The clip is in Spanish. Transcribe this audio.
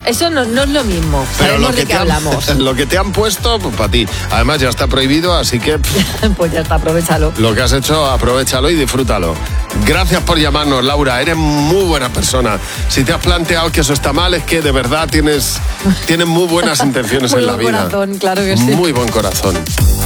Eso no es lo mismo. Pero Sabemos de qué hablamos. Lo que te han puesto, pues para ti. Además ya está prohibido, así que... Pues ya está, aprovechalo. Lo que has hecho, aprovéchalo y disfrútalo. Gracias por llamarnos, Laura. Eres muy buena persona. Si te has planteado que eso está mal, es que de verdad tienes muy buenas intenciones en la vida. Muy buen corazón, claro que sí. Muy buen corazón.